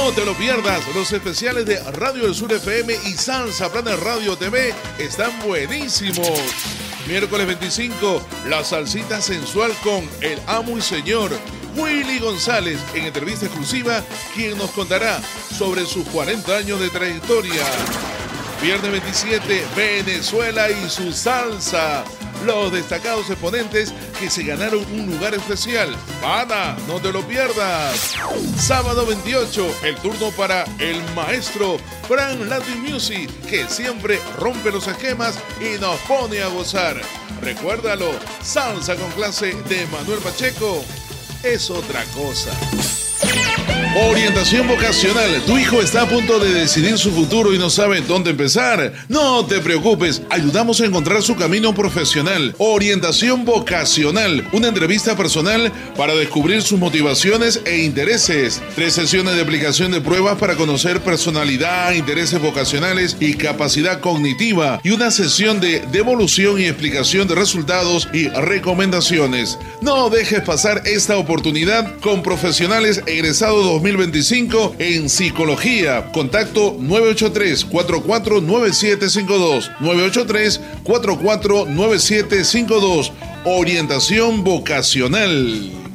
No te lo pierdas, los especiales de Radio del Sur FM y Salsa Planet Radio TV están buenísimos. Miércoles 25, la salsita sensual con el amo y señor Willy González en entrevista exclusiva, quien nos contará sobre sus 40 años de trayectoria. Viernes 27, Venezuela y su salsa. Los destacados exponentes que se ganaron un lugar especial. ¡Pana! ¡No te lo pierdas! Sábado 28, el turno para el maestro Fran Latin Music, que siempre rompe los esquemas y nos pone a gozar. Recuérdalo, salsa con clase de Manuel Pacheco es otra cosa. Orientación vocacional. Tu hijo está a punto de decidir su futuro y no sabe dónde empezar. No te preocupes, ayudamos a encontrar su camino profesional. Orientación vocacional. Una entrevista personal para descubrir sus motivaciones e intereses. 3 sesiones de aplicación de pruebas para conocer personalidad, intereses vocacionales y capacidad cognitiva. Y una sesión de devolución y explicación de resultados y recomendaciones. No dejes pasar esta oportunidad con profesionales egresados 2025 en psicología. Contacto 983-449752. 983-449752. Orientación vocacional.